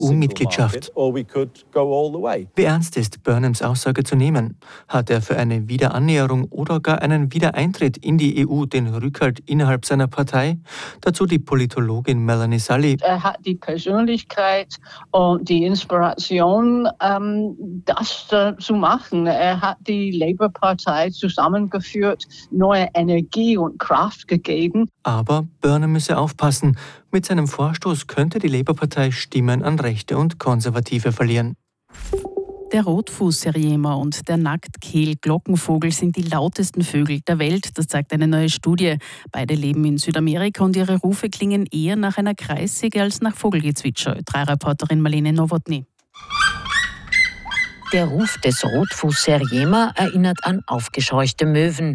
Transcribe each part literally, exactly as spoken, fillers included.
U-Mitgliedschaft. Wie ernst ist Burnhams Aussage zu nehmen? Hat er für eine Wiederannäherung oder gar einen Wiedereintritt in die E U den Rückhalt innerhalb seiner Partei? Dazu die Politologin Melanie Sully. Er hat die Persönlichkeit und die Inspiration, ähm, das äh, zu machen. Er hat die Labour-Partei zusammengeführt, neue Energie und Kraft gegeben. Aber Burnham müsse aufpassen. Mit seinem Vorstoß könnte die Labour-Partei Stimmen an Rechte und Konservative verlieren. Der Rotfußseriema und der Nacktkehl-Glockenvogel sind die lautesten Vögel der Welt. Das zeigt eine neue Studie. Beide leben in Südamerika und ihre Rufe klingen eher nach einer Kreissäge als nach Vogelgezwitscher. drei Reporterin Marlene Nowotny. Der Ruf des Rotfußseriema erinnert an aufgescheuchte Möwen.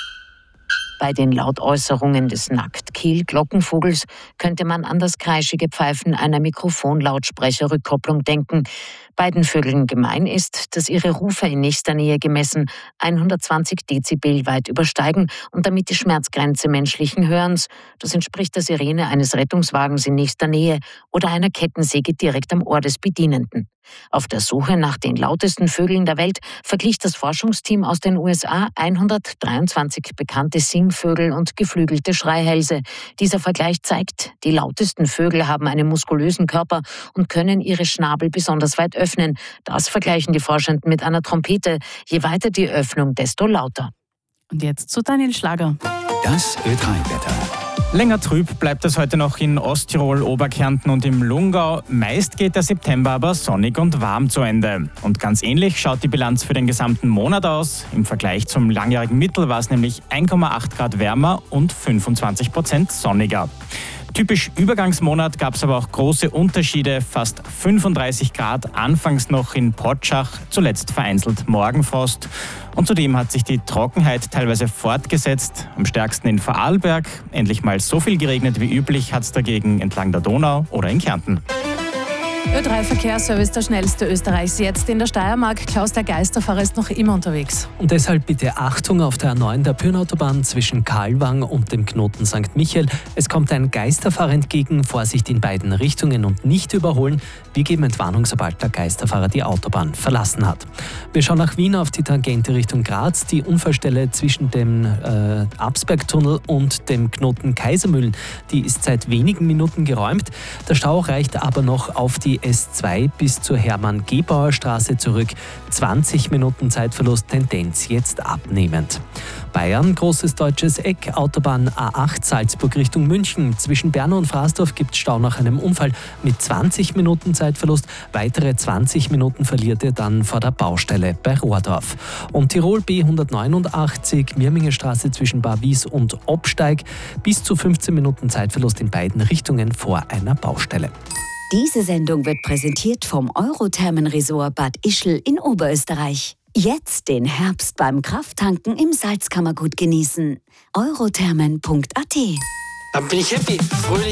Bei den Lautäußerungen des Nacktkehl-Glockenvogels könnte man an das kreischige Pfeifen einer Mikrofonlautsprecherrückkopplung denken. Beiden Vögeln gemein ist, dass ihre Rufe in nächster Nähe gemessen hundertzwanzig Dezibel weit übersteigen und damit die Schmerzgrenze menschlichen Hörens. Das entspricht der Sirene eines Rettungswagens in nächster Nähe oder einer Kettensäge direkt am Ohr des Bedienenden. Auf der Suche nach den lautesten Vögeln der Welt verglich das Forschungsteam aus den U S A hundertdreiundzwanzig bekannte Singvögel und geflügelte Schreihälse. Dieser Vergleich zeigt, die lautesten Vögel haben einen muskulösen Körper und können ihre Schnabel besonders weit öffnen. Das vergleichen die Forschenden mit einer Trompete. Je weiter die Öffnung, desto lauter. Und jetzt zu Daniel Schlager. Das Ö drei Wetter. Länger trüb bleibt es heute noch in Osttirol, Oberkärnten und im Lungau. Meist geht der September aber sonnig und warm zu Ende. Und ganz ähnlich schaut die Bilanz für den gesamten Monat aus. Im Vergleich zum langjährigen Mittel war es nämlich eins Komma acht Grad wärmer und fünfundzwanzig Prozent sonniger. Typisch Übergangsmonat gab es aber auch große Unterschiede. Fast fünfunddreißig Grad anfangs noch in Potschach, zuletzt vereinzelt Morgenfrost. Und zudem hat sich die Trockenheit teilweise fortgesetzt. Am stärksten in Vorarlberg. Endlich mal so viel geregnet wie üblich hat es dagegen entlang der Donau oder in Kärnten. Ö drei Verkehrsservice, der schnellste Österreichs. Jetzt in der Steiermark. Klaus, der Geisterfahrer ist noch immer unterwegs. Und deshalb bitte Achtung auf der A neun der Pyrnautobahn zwischen Kalwang und dem Knoten Sankt Michael. Es kommt ein Geisterfahrer entgegen. Vorsicht in beiden Richtungen und nicht überholen. Wir geben Entwarnung, sobald der Geisterfahrer die Autobahn verlassen hat. Wir schauen nach Wien auf die Tangente Richtung Graz. Die Unfallstelle zwischen dem äh, Absbergtunnel und dem Knoten Kaisermühlen, die ist seit wenigen Minuten geräumt. Der Stau reicht aber noch auf die S zwei bis zur Hermann-Gebauer-Straße zurück. zwanzig Minuten Zeitverlust, Tendenz jetzt abnehmend. Bayern, großes deutsches Eck, Autobahn A acht Salzburg Richtung München. Zwischen Bernau und Fraßdorf gibt es Stau nach einem Unfall mit zwanzig Minuten Zeitverlust. Weitere zwanzig Minuten verliert ihr dann vor der Baustelle bei Rohrdorf. Und Tirol B hundertneunundachtzig, Mirmingestraße zwischen Barwies und Obsteig. Bis zu fünfzehn Minuten Zeitverlust in beiden Richtungen vor einer Baustelle. Diese Sendung wird präsentiert vom Eurothermen-Resort Bad Ischl in Oberösterreich. Jetzt den Herbst beim Krafttanken im Salzkammergut genießen. eurothermen punkt a t. Dann bin ich happy, fröhlich.